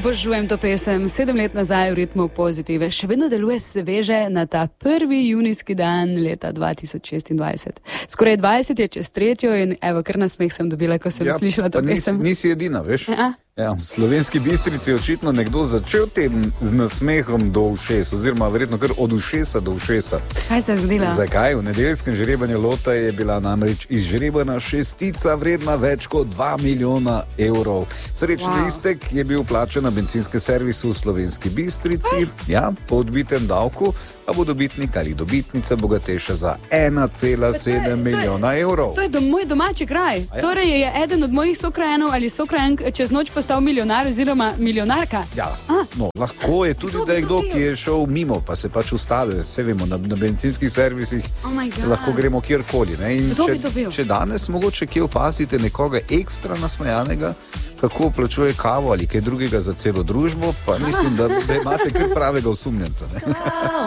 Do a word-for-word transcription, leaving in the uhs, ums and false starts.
Obožujem to pesem. Sedem let nazaj v ritmu Pozitive. Še vedno deluje sveže na ta prvi junijski dan leta dva tisoč šestindvajset. Skoraj dvajset je čez tretjo in evo, kar na smeh sem dobila, ko sem ja, slišala to pesem. Nisi, nisi edina, veš? Ja. Ja, v Slovenski Bistrici je očitno nekdo začel teden z nasmehom do ušes, oziroma verjetno kar od ušesa do ušesa. Kaj se je zgodilo? Zakaj? V nedeljskem žrebanju lota je bila namreč izžrebana šestica vredna več kot dva milijona evrov. Srečni wow. listek je bil plačen na bencinske servisu v Slovenski Bistrici, ja, po odbitem davku, pa bo dobitnik ali dobitnica bogatejša za ena cela sedem milijona evrov. To je do, moj domači kraj. Ja. Torej je eden od mojih sokrajanov ali sokrajank čez noč postal milijonar oziroma milijonarka. Ja, no, lahko je tudi, da je kdo, ki je šel mimo, pa se pač ustavil. Vse vemo, na, na bencinskih servisih oh lahko gremo kjerkoli. Ne? In če, bi če danes mogoče kje opazite nekoga ekstra nasmejanega, kako plačuje kavo ali kaj drugega za celo družbo, pa mislim, da, da imate kar pravega osumljenca.